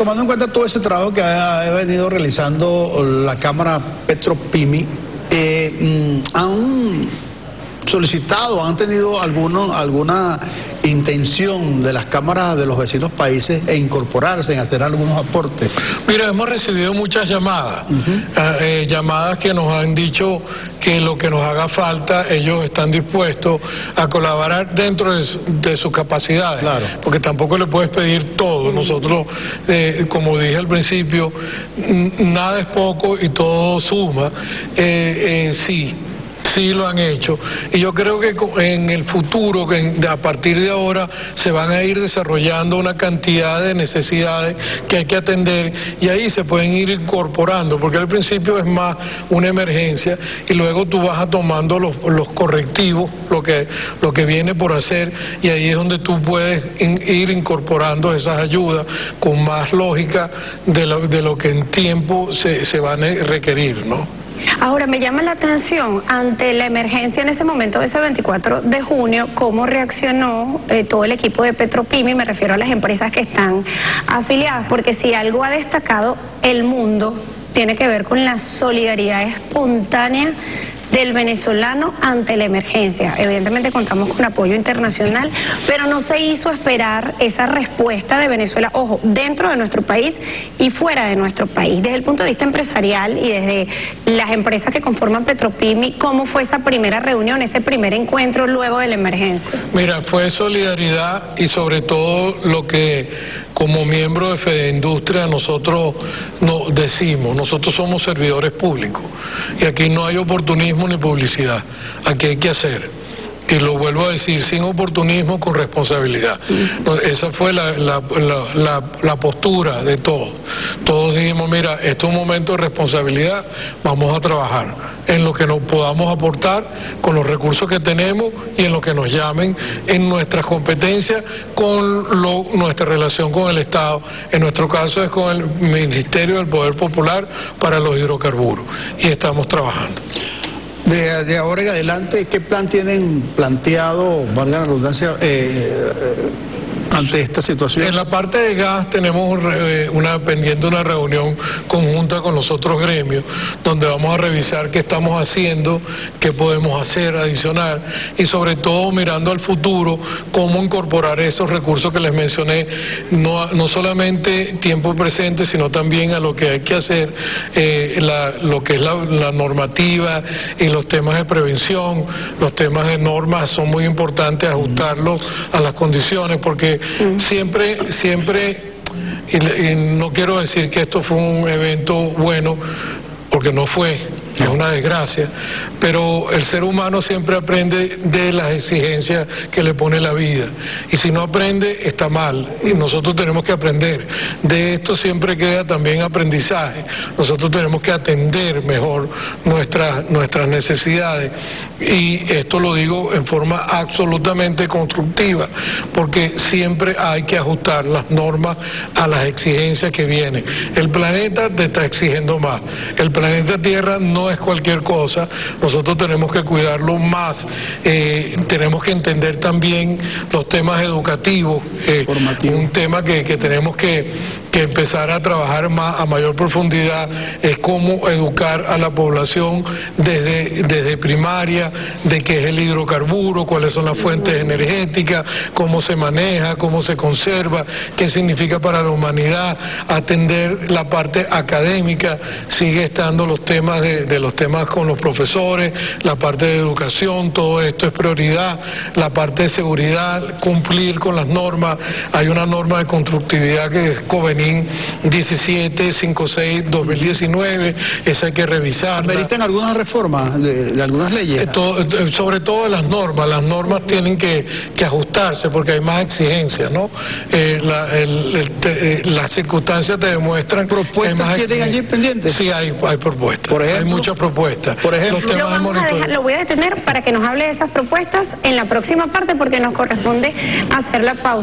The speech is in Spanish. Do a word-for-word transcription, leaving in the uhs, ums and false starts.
tomando en cuenta todo ese trabajo que ha, ha venido realizando la Cámara Petropimi, eh, ¿han solicitado, han tenido alguno, alguna intención de las cámaras de los vecinos países en incorporarse, en hacer algunos aportes? Mira, hemos recibido muchas llamadas, uh-huh. eh, llamadas que nos han dicho que lo que nos haga falta, ellos están dispuestos a colaborar dentro de, de sus capacidades, claro. Porque tampoco le puedes pedir todo. Nosotros, eh, como dije al principio, nada es poco y todo suma. Eh, eh, sí. Sí lo han hecho, y yo creo que en el futuro, que a partir de ahora se van a ir desarrollando una cantidad de necesidades que hay que atender, y ahí se pueden ir incorporando, porque al principio es más una emergencia y luego tú vas a tomando los, los correctivos, lo que, lo que viene por hacer, y ahí es donde tú puedes in, ir incorporando esas ayudas con más lógica de lo, de lo que en tiempo se, se van a requerir, ¿no? Ahora, me llama la atención, ante la emergencia en ese momento, ese veinticuatro de junio, cómo reaccionó eh, todo el equipo de Petropimi, me refiero a las empresas que están afiliadas, porque si algo ha destacado el mundo, tiene que ver con la solidaridad espontánea del venezolano ante la emergencia. Evidentemente contamos con apoyo internacional, pero no se hizo esperar esa respuesta de Venezuela, ojo, dentro de nuestro país y fuera de nuestro país. Desde el punto de vista empresarial y desde las empresas que conforman Petropimi, ¿cómo fue esa primera reunión, ese primer encuentro luego de la emergencia? Mira, fue solidaridad y sobre todo lo que como miembro de Fedeindustria nosotros nos decimos, nosotros somos servidores públicos y aquí no hay oportunismo ni publicidad, aquí hay que hacer. Y lo vuelvo a decir, sin oportunismo, con responsabilidad. Esa fue la, la, la, la, la postura de todos. Todos dijimos, mira, esto es un momento de responsabilidad, vamos a trabajar en lo que nos podamos aportar, con los recursos que tenemos y en lo que nos llamen, en nuestras competencias, con lo, nuestra relación con el Estado. En nuestro caso es con el Ministerio del Poder Popular para los hidrocarburos. Y estamos trabajando. De, de ahora en adelante, ¿qué plan tienen planteado, valga la redundancia, eh, eh, ante esta situación? En la parte de gas tenemos una pendiente una reunión conjunta con los otros gremios, donde vamos a revisar qué estamos haciendo, qué podemos hacer adicional, y sobre todo mirando al futuro, cómo incorporar esos recursos que les mencioné, no, no solamente tiempo presente, sino también a lo que hay que hacer, eh, la, lo que es la, la normativa y los temas de prevención, los temas de normas son muy importantes, ajustarlos a las condiciones, porque siempre, siempre, y, y no quiero decir que esto fue un evento bueno, porque no fue, es una desgracia, pero el ser humano siempre aprende de las exigencias que le pone la vida, y si no aprende está mal, y nosotros tenemos que aprender. De esto siempre queda también aprendizaje. Nosotros tenemos que atender mejor nuestras, nuestras necesidades, y esto lo digo en forma absolutamente constructiva, porque siempre hay que ajustar las normas a las exigencias que vienen. El planeta te está exigiendo más, el planeta Tierra no es cualquier cosa, nosotros tenemos que cuidarlo más, eh, tenemos que entender también los temas educativos, eh, un tema que, que tenemos que, que empezar a trabajar más a mayor profundidad, es cómo educar a la población desde, desde primaria, de qué es el hidrocarburo, cuáles son las fuentes energéticas, cómo se maneja, cómo se conserva, qué significa para la humanidad, atender la parte académica, sigue estando los temas de, de los temas con los profesores, la parte de educación, todo esto es prioridad, la parte de seguridad, cumplir con las normas. Hay una norma de constructividad que es Covenin diecisiete cincuenta y seis dos mil diecinueve, esa hay que revisarla. ¿Ameritan algunas reformas de, de algunas leyes? Esto, sobre todo las normas, las normas tienen que, que ajustarse porque hay más exigencias, ¿no? Eh, la, el, el, te, eh, las circunstancias te demuestran... ¿Propuestas tienen allí pendientes? Sí, hay, hay propuestas. Por ejemplo, hay muchas propuestas. Por ejemplo, los temas lo, vamos a dejar, lo voy a detener para que nos hable de esas propuestas en la próxima parte, porque nos corresponde hacer la pausa.